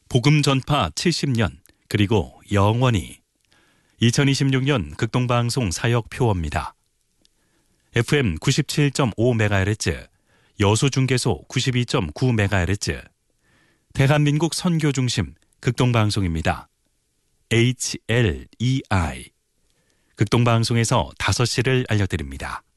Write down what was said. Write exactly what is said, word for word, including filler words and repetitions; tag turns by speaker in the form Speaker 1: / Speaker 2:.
Speaker 1: 복음 전파 칠십 년 그리고 영원히 이천이십육 년 극동방송 사역 표어입니다. 에프엠 구십칠 점 오 메가헤르츠, 여수중계소 구십이 점 구 메가헤르츠, 대한민국 선교중심 극동방송입니다. 에이치엘이아이 극동방송에서 다섯 시를 알려드립니다.